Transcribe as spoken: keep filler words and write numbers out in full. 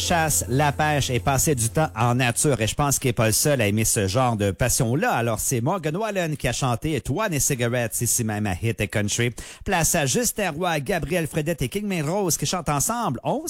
chasse, la pêche et passer du temps en nature. Et je pense qu'il n'est pas le seul à aimer ce genre de passion-là. Alors, c'est Morgan Wallen qui a chanté Toine et Cigarettes, ici même à Hit et Country. Place à Justin Roy, Gabriel Fredette et King Main Rose qui chantent ensemble On